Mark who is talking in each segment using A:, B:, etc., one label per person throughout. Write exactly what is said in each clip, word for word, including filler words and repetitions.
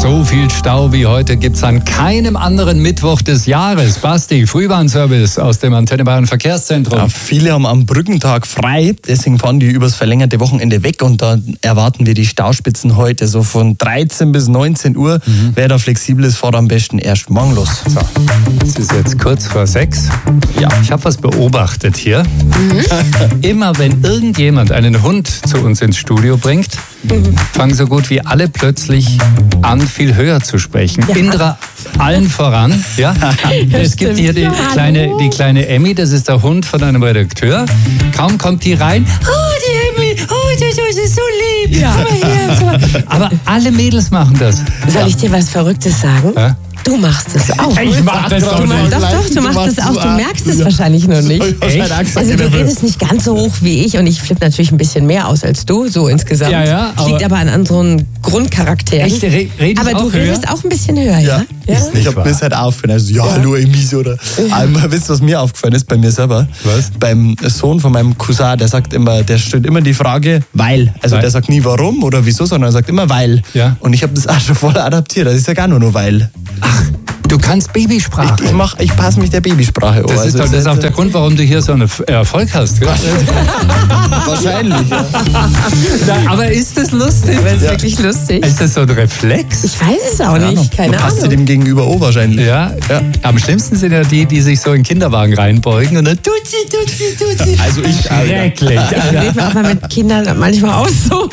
A: So viel Stau wie heute gibt's an keinem anderen Mittwoch des Jahres. Basti, Frühwarnservice aus dem Antenne Bayern Verkehrszentrum.
B: Ja, viele haben am Brückentag frei, deswegen fahren die übers verlängerte Wochenende weg und da erwarten wir die Stauspitzen heute so von dreizehn bis neunzehn Uhr. Mhm. Wer da flexibel ist, fährt am besten erst morgen los.
A: So, es ist jetzt kurz vor sechs.
B: Ja.
A: Ich habe was beobachtet hier. Mhm. Immer wenn irgendjemand einen Hund zu uns ins Studio bringt, mhm. fangen so gut wie alle plötzlich an, viel höher zu sprechen. Ja. Indra allen voran. Ja? Es gibt hier die kleine, die kleine Emmy, das ist der Hund von einem Redakteur. Kaum kommt die rein. Oh, die Emmy, oh, das ist so lieb. Ja. Aber alle Mädels machen das.
C: Soll ich dir was Verrücktes sagen?
A: Ja?
C: Du machst es auch.
A: Ich mach das doch nicht.
C: Doch, doch, du machst es auch. Du merkst es wahrscheinlich nur nicht.
A: Echt?
C: Also du redest nicht ganz so hoch wie ich und ich flippe natürlich ein bisschen mehr aus als du, so insgesamt.
A: Ja, ja, aber
C: liegt aber an anderen Grundcharakteren.
A: Echt? Re redest
C: aber du
A: auch
C: redest
A: höher?
C: auch ein bisschen höher, ja?
B: Ja.
C: ja?
B: Ich hab mir das halt aufgefallen. Also, ja, hallo Emis oder. Ja. Aber wisst ihr, was mir aufgefallen ist bei mir selber?
A: Was?
B: Beim Sohn von meinem Cousin, der sagt immer, der stellt immer die Frage, weil. Also
A: weil.
B: Der sagt nie warum oder wieso, sondern er sagt immer weil.
A: Ja.
B: Und ich habe das auch schon voll adaptiert. Das ist ja gar nur nur weil.
A: Ach, du kannst Babysprache.
B: Ich, ich, mach, ich passe mich der Babysprache an.
A: Das ist,
B: also
A: doch, das ist auch der Grund, warum du hier so einen Erfolg hast. Gell?
B: Wahrscheinlich, ja.
A: Na, aber ist das lustig?
C: Das ist wirklich lustig.
A: Ist das so ein Reflex?
C: Ich weiß es auch nicht, keine
B: Passt sie
C: Ahnung.
B: dem gegenüber auch wahrscheinlich.
A: Ja.
B: Ja.
A: Am schlimmsten sind ja die, die sich so in Kinderwagen reinbeugen und dann tut sie, tut sie, tut sie.
B: Also ich,
A: Schrecklich.
C: Reden wir aber mit Kindern manchmal auch so.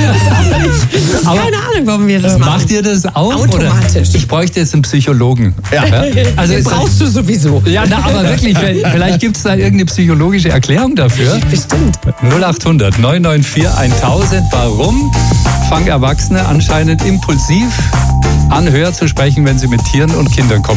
A: Aber
C: Keine Ahnung, warum wir das machen.
A: macht ihr das auch?
C: Automatisch.
A: Oder? Ich bräuchte jetzt einen Psychologen.
B: Ja.
A: Also
C: Den
A: ist
C: brauchst du sowieso.
A: ja, na, aber wirklich, vielleicht gibt es da irgendeine psychologische Erklärung dafür.
C: Bestimmt.
A: null acht hundert neun neun vier tausend. Warum fangen Erwachsene anscheinend impulsiv an, höher zu sprechen, wenn sie mit Tieren und Kindern kommen?